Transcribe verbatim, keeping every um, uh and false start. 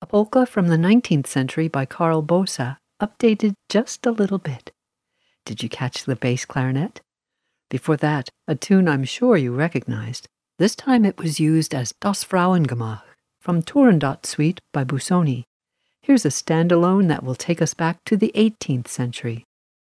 a polka from the nineteenth century by Carl Bosa, updated just a little bit. Did you catch the bass clarinet? Before that, a tune I'm sure you recognized. This time it was used as Das Frauengemach from Turandot Suite by Busoni. Here's a standalone that will take us back to the eighteenth century.